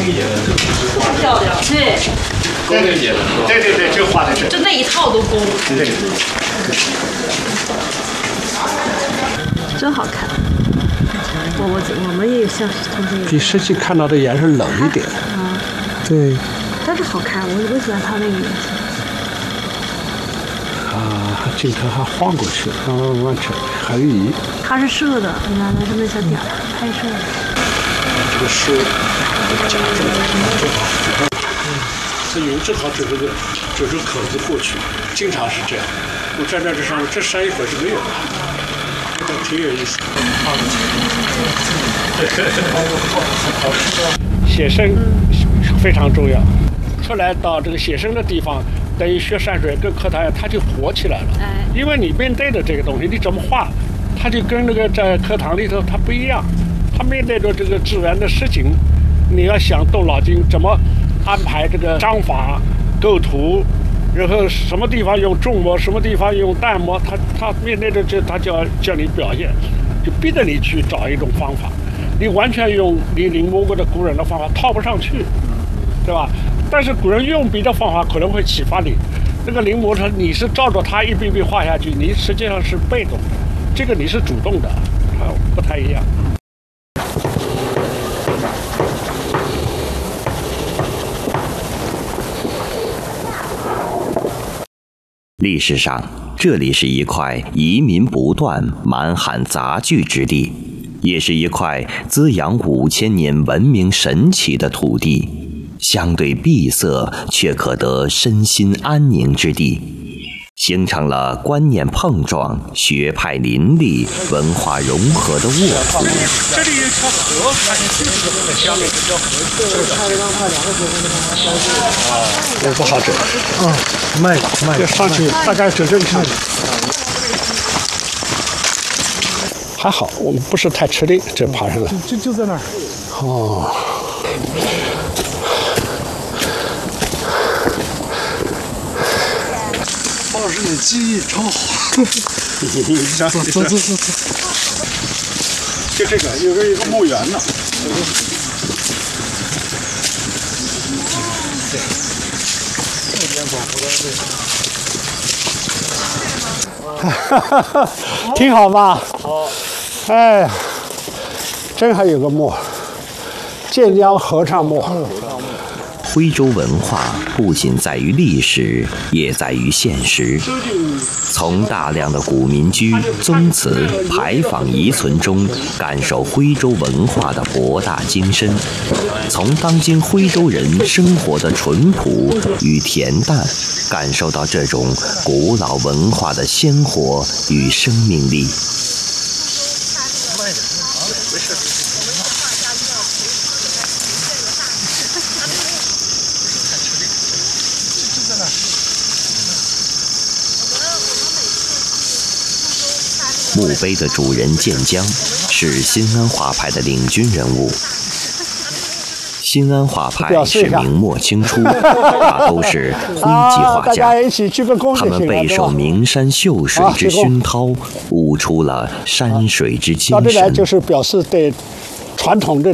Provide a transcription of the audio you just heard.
漂亮，对。 对，就画在这。 就那一套都工。 对。 真好看。我们也像同学。 比实际看到的颜色冷一点。 啊。 对。 但是好看，我喜欢它那个颜色。 啊，镜头还晃过去，完全横移。 它是射的，你看它那小点儿拍摄的。 这个是夹住，这油正好整个口子过去，经常是这样。我站在这上面，这山一会儿是没有的，这个挺有意思。写生非常重要，出来到这个写生的地方，等于学山水跟课堂它就活起来了。因为你面对的这个东西，你怎么画，它就跟那个在课堂里头它不一样。它面对着这个自然的事情，你要想动脑筋怎么安排这个章法、构图，然后什么地方用重墨，什么地方用淡墨，它面对着这，它就要叫你表现，就逼着你去找一种方法。你完全用你临摹过的古人的方法套不上去，对吧？但是古人用别的方法可能会启发你。这个临摹你是照着它一笔笔画下去，你实际上是被动的，这个你是主动的，它不太一样。 历史上，这里是一块移民不断、满汉杂聚之地，也是一块滋养5000年文明神奇的土地，相对闭塞却可得身心安宁之地，形成了观念碰撞、学派林立、文化融合的沃土。 这里有一条河，在下面这条河，我不好整。慢，要上去大概整看。还好，我们不是太吃力，这爬上来。 就在那儿。 哦。 老师的记忆超好。走。 就这个有一个墓园呢。挺好吧？好。哎，真还有个墓，建江合唱墓。 徽州文化不仅在于历史，也在于现实。从大量的古民居、宗祠、牌坊遗存中，感受徽州文化的博大精深；从当今徽州人生活的淳朴与恬淡，感受到这种古老文化的鲜活与生命力。墓碑的主人建江是新安画派的领军人物。新安画派是明末清初，大都是徽籍画家，他们备受名山秀水之熏陶，悟出了山水之精神。 到这来就是表示对传统的